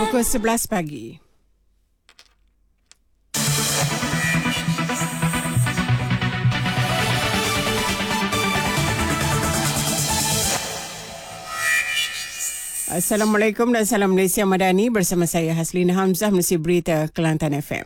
Pukul 11 pagi. Assalamualaikum dan salam Malaysia Madani, bersama saya Haslina Hamzah, Malaysia Berita Kelantan FM.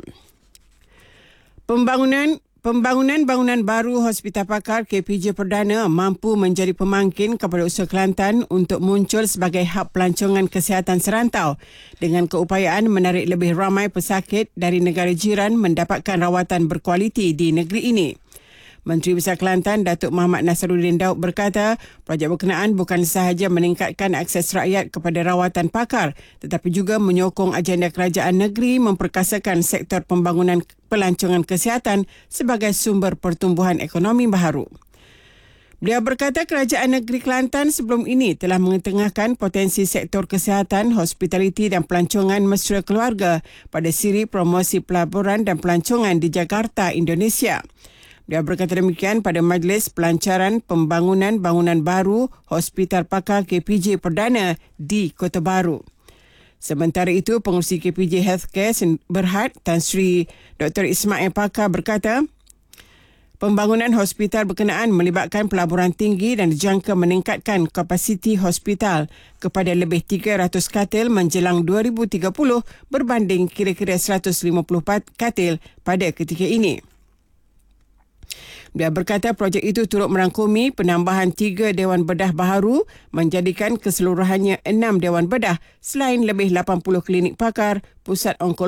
Pembangunan bangunan baru Hospital Pakar KPJ Perdana mampu menjadi pemangkin kepada usaha Kelantan untuk muncul sebagai hub pelancongan kesihatan serantau dengan keupayaan menarik lebih ramai pesakit dari negara jiran mendapatkan rawatan berkualiti di negeri ini. Menteri Besar Kelantan Datuk Muhammad Nasruddin Daud berkata, projek berkenaan bukan sahaja meningkatkan akses rakyat kepada rawatan pakar, tetapi juga menyokong agenda kerajaan negeri memperkasakan sektor pembangunan pelancongan kesihatan sebagai sumber pertumbuhan ekonomi baharu. Beliau berkata kerajaan negeri Kelantan sebelum ini telah mengetengahkan potensi sektor kesihatan, hospitaliti dan pelancongan mesra keluarga pada siri promosi pelaburan dan pelancongan di Jakarta, Indonesia. Dia berkata demikian pada majlis pelancaran pembangunan bangunan baru Hospital Pakar KPJ Perdana di Kota Baru. Sementara itu, pengurusi KPJ Healthcare Berhad Tan Sri Dr. Ismail Pakar berkata, pembangunan hospital berkenaan melibatkan pelaburan tinggi dan dijangka meningkatkan kapasiti hospital kepada lebih 300 katil menjelang 2030 berbanding kira-kira 150 katil pada ketika ini. Dia berkata projek itu turut merangkumi penambahan 3 Dewan Bedah baharu menjadikan keseluruhannya 6 Dewan Bedah selain lebih 80 klinik pakar, pusat onkologi